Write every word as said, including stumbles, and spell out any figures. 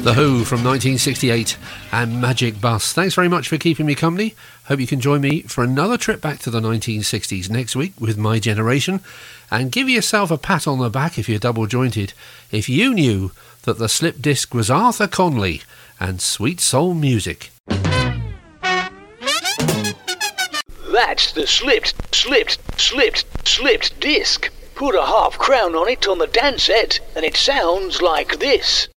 The Who from nineteen sixty-eight and Magic Bus. Thanks very much for keeping me company. Hope you can join me for another trip back to the nineteen sixties next week with My Generation. And give yourself a pat on the back if you're double jointed if you knew that the slip disc was Arthur Conley and Sweet Soul Music. That's the slipped, slipped, slipped, slipped disc. Put a half crown on it on the dance set and it sounds like this.